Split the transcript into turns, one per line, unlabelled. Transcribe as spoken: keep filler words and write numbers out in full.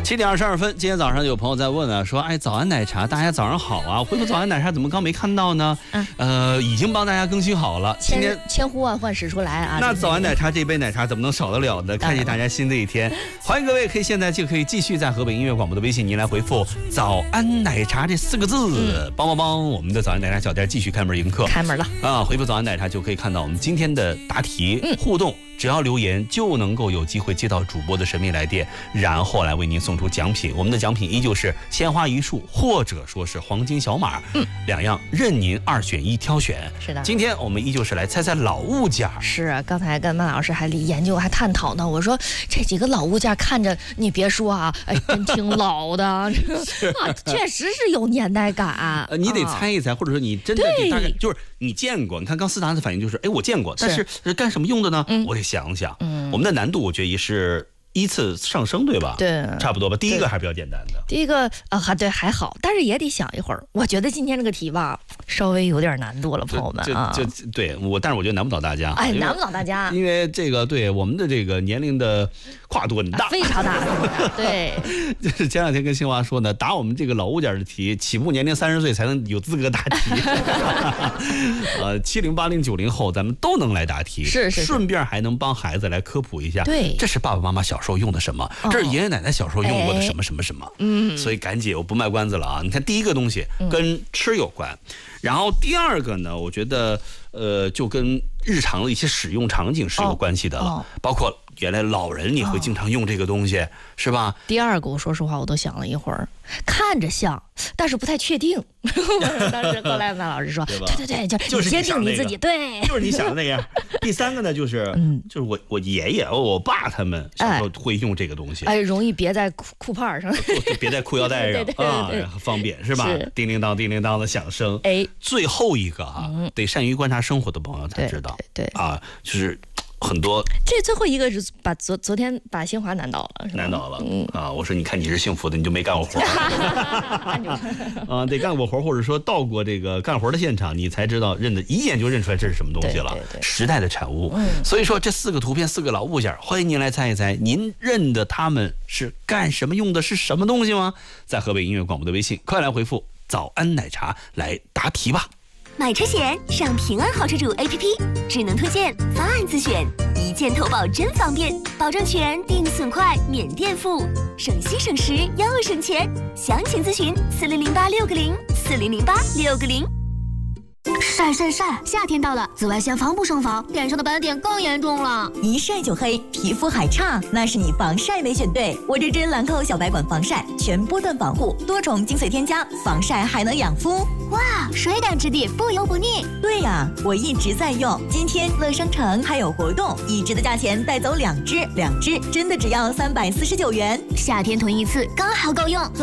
七点二十二分，今天早上有朋友在问啊，说，哎，早安奶茶，大家早上好啊！回复早安奶茶怎么刚没看到呢？嗯，呃，已经帮大家更新好了。今天
千呼万唤始出来啊！
那早安奶茶这杯奶茶怎么能少得了呢？看见大家新的一天，欢迎各位，可以现在就可以继续在河北音乐广播的微信，您来回复“早安奶茶”这四个字，帮帮帮！我们的早安奶茶小店继续开门迎客，
开门了
啊！回复早安奶茶就可以看到我们今天的答题、嗯、互动。只要留言就能够有机会接到主播的神秘来电，然后来为您送出奖品。我们的奖品依旧是鲜花一束，或者说是黄金小马，嗯，两样任您二选一挑选。
是的，
今天我们依旧是来猜猜老物件。是，
刚才跟曼老师还研究还探讨呢。我说这几个老物件看着，你别说啊，哎，真挺老的，啊，确实是有年代感。
呃，你得猜一猜，啊、或者说你真的得大概就是你见过。你看刚思达的反应就是，哎，我见过，但是是干什么用的呢？嗯、我得想想。嗯，我们的难度我觉得也是依次上升，对吧？
对，
差不多吧。第一个还是比较简单的。
第一个啊，还、呃、对还好，但是也得想一会儿。我觉得今天这个题吧，稍微有点难度了，朋友们啊。
就就对我，但是我觉得难不倒大家。
哎，难不倒大家，
因为这个对我们的这个年龄的跨度很大，
非常大。对，
就是前两天跟新华说呢，答我们这个老物件的题，起步年龄三十岁才能有资格答题。呃，七零八零九零后咱们都能来答题，
是是，
顺便还能帮孩子来科普一下。
对，
这是爸爸妈妈小时候用的什么，哦、这是爷爷奶奶小时候用过的什么什么什么。嗯，所以赶紧我不卖关子了啊！你看第一个东西跟吃有关，嗯、然后第二个呢，我觉得呃就跟日常的一些使用场景是有关系的了，哦、包括原来老人你会经常用这个东西，哦、是吧？
第二个我说实话我都想了一会儿，看着像，但是不太确定。当时后来马老师说，对对对，就
就是
坚定你自己，对，
就是你想的那样。第三个呢，就是嗯，就是我我爷爷我爸他们小时候会用这个东西，
哎，容易别在裤裤帕上，
别在裤腰带上啊，方便是吧？叮铃当叮铃当的响声。哎，最后一个啊，得善于观察生活的朋友才知道，
对
啊，就是很多。
这最后一个是把昨昨天把新华难倒了，
难倒了，嗯啊，我说你看你是幸福的，你就没干过活。啊，得干过活，或者说到过这个干活的现场，你才知道认得一眼就认出来这是什么东西了，
对对对，
时代的产物。嗯，所以说这四个图片四个老物件，欢迎您来猜一猜，您认得他们是干什么用的，是什么东西吗？在河北音乐广播的微信，快来回复早安奶茶来答题吧。
买车险上平安好车主 A P P， 智能推荐，方案自选，一键投保真方便，保证全，定损快，免垫付，省心省时又省钱。详情咨询四零零八六个零四零零八六个零。
晒晒晒！夏天到了，紫外线防不胜防，脸上的斑点更严重了。
一晒就黑，皮肤还差，那是你防晒没选对。我这支兰蔻小白管防晒，全波段保护，多重精粹添加，防晒还能养肤。
哇，水感质地，不油不腻。
对呀，我一直在用。今天乐商城还有活动，一支的价钱带走两支，两支真的只要三百四十九元。
夏天囤一次刚好够用。